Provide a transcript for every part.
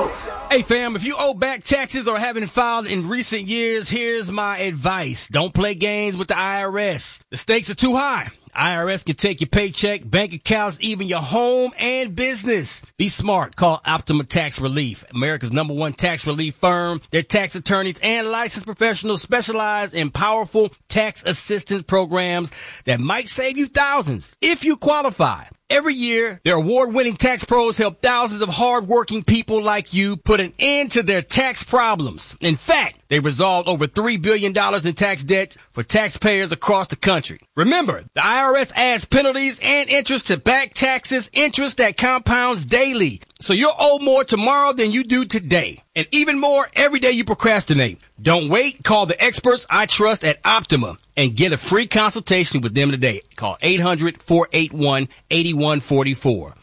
Hey fam, if you owe back taxes or haven't filed in recent years, here's my advice. Don't play games with the IRS. The stakes are too high. IRS can take your paycheck, bank accounts, even your home and business. Be smart. Call Optima Tax Relief, America's #1 tax relief firm. Their tax attorneys and licensed professionals specialize in powerful tax assistance programs that might save you thousands if you qualify. Every year, their award-winning tax pros help thousands of hard-working people like you put an end to their tax problems. In fact, they resolved over $3 billion in tax debt for taxpayers across the country. Remember, the IRS adds penalties and interest to back taxes, interest that compounds daily. So you'll owe more tomorrow than you do today. And even more every day you procrastinate. Don't wait. Call the experts I trust at Optima and get a free consultation with them today. Call 800-481-8144.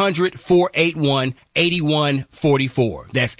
800-481-8144. That's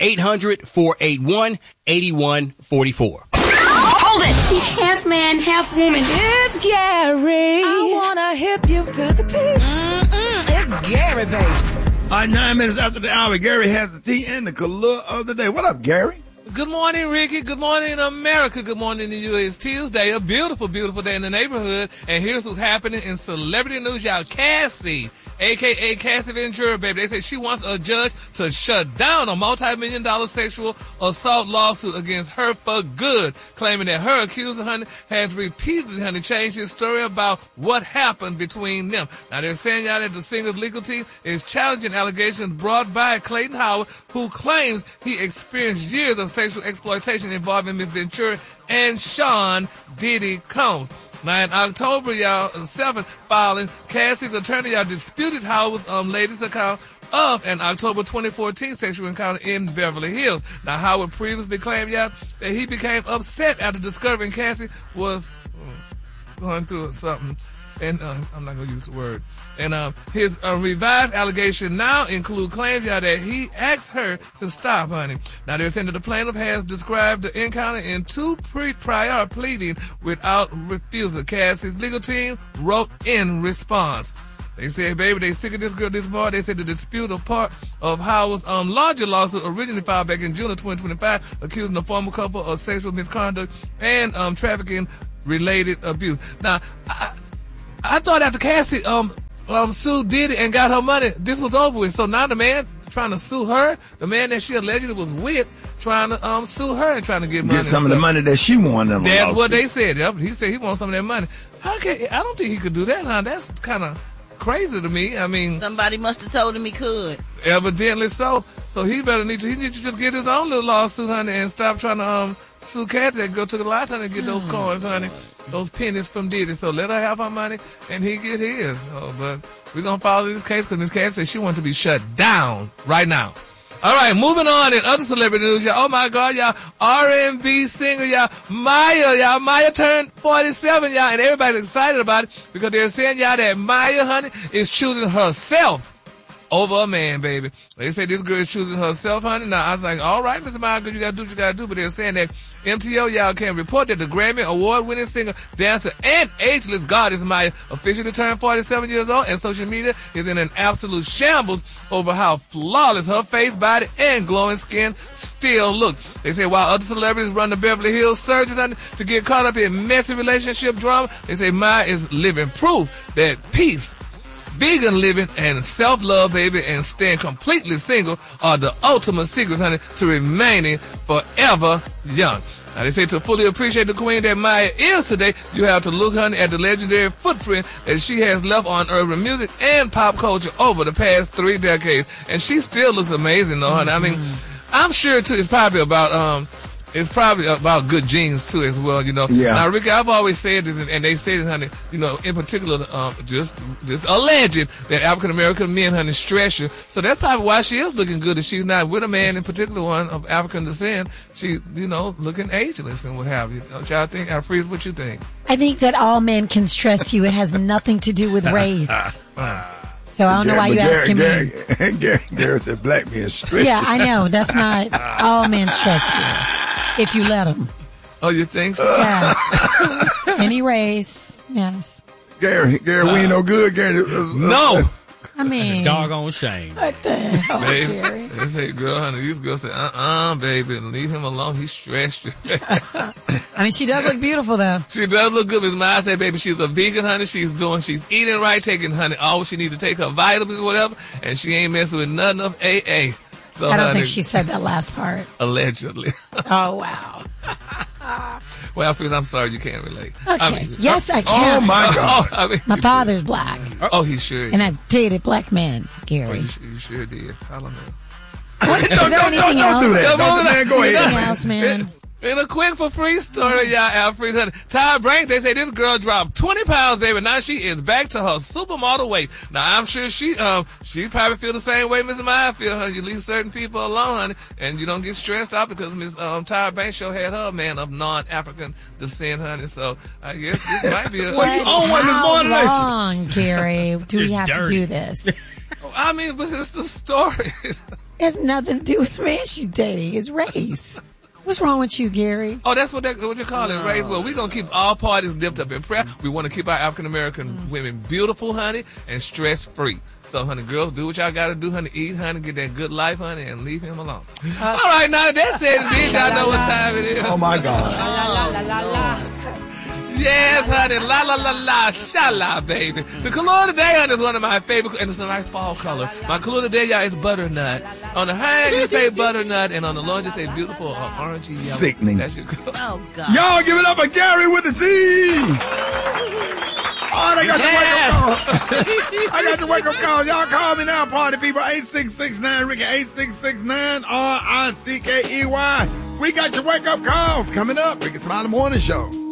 800-481-8144. Hold it! He's half man, half woman. It's Gary. I wanna hip you to the T. It's Gary, baby. All right, 9 minutes after the hour, Gary has the tea and the color of the day. What up, Gary? Good morning, Ricky. Good morning, America. Good morning to you. It's Tuesday, a beautiful, beautiful day in the neighborhood. And here's what's happening in celebrity news, y'all. Cassie, a.k.a. Cassie Ventura, baby. They say she wants a judge to shut down a multi-million-dollar sexual assault lawsuit against her for good, claiming that her accuser, honey, has repeatedly, honey, changed his story about what happened between them. Now, they're saying, y'all, that the singer's legal team is challenging allegations brought by Clayton Howard, who claims he experienced years of sexual exploitation involving Ms. Ventura and Sean Diddy Combs. Now, in October, y'all, 7th filing, Cassie's attorney, y'all, disputed Howard's latest account of an October 2014 sexual encounter in Beverly Hills. Now, Howard previously claimed, y'all, that he became upset after discovering Cassie was going through something. And I'm not going to use the word. And his revised allegation now include claims, y'all, that he asked her to stop, honey. Now, they're saying that the plaintiff has described the encounter in two prior pleading without refusal. Cassie's legal team wrote in response. They said, baby, they sick of this girl this morning. They said the dispute a part of Howard's larger lawsuit originally filed back in June of 2025, accusing the former couple of sexual misconduct and trafficking related abuse. Now, I thought after Cassie sued Diddy and got her money, this was over with. So now the man trying to sue her, the man that she allegedly was with, trying to sue her and trying to get money. Get some of the money that she won. That's what they said. Yep. He said he wants some of that money. I don't think he could do that, huh? That's kind of crazy to me. I mean, somebody must have told him he could. Evidently so. So he need to just get his own little lawsuit, honey, and stop trying to sue Cassie and go to the lot, honey, and get those coins, honey, those pennies from Diddy. So let her have her money and he get his. But we're going to follow this case because Miss Cassie said she wants to be shut down right now. All right, moving on in other celebrity news, y'all. Oh, my God, y'all. R&B singer, y'all. Maya turned 47, y'all, and everybody's excited about it because they're saying, y'all, that Maya, honey, is choosing herself over a man, baby. They say this girl is choosing herself, honey. Now, I was like, all right, Mr. Maya, you got to do what you got to do. But they're saying that MTO, y'all, can report that the Grammy award-winning singer, dancer, and ageless goddess Maya officially turned 47 years old, and social media is in an absolute shambles over how flawless her face, body, and glowing skin still look. They say while other celebrities run the Beverly Hills surges to get caught up in messy relationship drama, they say Maya is living proof that peace, vegan living, and self-love, baby, and staying completely single are the ultimate secrets, honey, to remaining forever young. Now, they say to fully appreciate the queen that Maya is today, you have to look, honey, at the legendary footprint that she has left on urban music and pop culture over the past 3 decades. And she still looks amazing, though, honey. I mean, I'm sure, too, it's probably about good genes, too, as well, you know. Yeah. Now, Ricky, I've always said this, and they say this, honey, you know, in particular, just alleged that African-American men, honey, stress you. So that's probably why she is looking good. If she's not with a man, in particular one of African descent, she, you know, looking ageless and what have you. Don't y'all think? Freeze, what you think? I think that all men can stress you. It has nothing to do with race. So I don't know why you're asking me. Gary said black men stress. Yeah, I know. That's not all men stress you. If you let them. Oh, you think so? Yes. Any race. Yes. Gary, we ain't no good, Gary. No. I mean, Doggone shame. what the hell, Baby, Gary? they say, girl, honey, these girls say, baby, leave him alone. He stressed you. I mean, she does look beautiful, though. She does look good. Ms. Myers said, baby, she's a vegan, honey. She's eating right, taking, honey, all she needs to take her vitamins or whatever, and she ain't messing with nothing of AA. So, I don't honey, think she said that last part. allegedly. Oh, wow. Well, Alfred, I'm sorry you can't relate. Okay. Yes, I can. Oh, my God. My father's black, Oh, he sure and is. I've dated black men, Oh, Gary. you sure did. I don't know. Is there anything else? do that. Come on, Man, go Anything ahead. else, man? In a quick for free story, y'all, Alfred, honey. Ty Banks, they say this girl dropped 20 pounds, baby. Now she is back to her supermodel weight. Now I'm sure she probably feel the same way Mrs. Maya feel, honey. You leave certain people alone, honey, and you don't get stressed out because Miss Ty Banks show had her man of non-African descent, honey. So I guess this might be a. Well, you own one this morning, ain't you? How long, Gary, do we You're have to dirty. do this? I mean, but it's the story. It has nothing to do with the man she's dating. It's race. What's wrong with you, Gary? Oh, that's what you call it, race. Well, we're going to keep all parties dipped up in prayer. We want to keep our African-American women beautiful, honey, and stress-free. So, honey, girls, do what y'all got to do, honey. Eat, honey, get that good life, honey, and leave him alone. All right, now that said and did, y'all know what time it is. Oh, my God. Yes, honey. La, la, la, la. Sha-la, baby. The color today, honey, is one of my favorite, and it's a nice fall color. My color today, y'all, is butternut. On the hand, you say butternut, and on the loin, you say beautiful orangey yellow. Sickening. That's your color. Oh, God. Y'all give it up for Gary with the T. Oh, they got your wake-up call. I got your wake-up call. Y'all call me now, party people. 8669-RICKY, 8669-RICKEY. We got your wake-up calls coming up. Ricky Smiley Morning Show.